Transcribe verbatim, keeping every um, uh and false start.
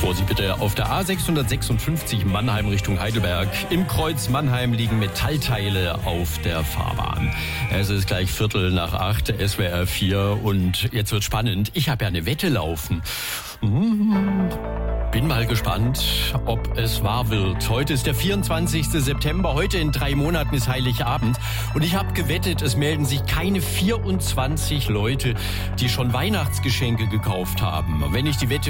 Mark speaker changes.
Speaker 1: Vorsicht bitte, auf der A sechshundertsechsundfünfzig Mannheim Richtung Heidelberg. Im Kreuz Mannheim liegen Metallteile auf der Fahrbahn. Es ist gleich Viertel nach acht, S W R vier und jetzt wird spannend. Ich habe ja eine Wette laufen. Hm. Bin mal gespannt, ob es wahr wird. Heute ist der vierundzwanzigste September. Heute in drei Monaten ist Heiligabend. Und ich habe gewettet, es melden sich keine vierundzwanzig Leute, die schon Weihnachtsgeschenke gekauft haben. Wenn ich die Wette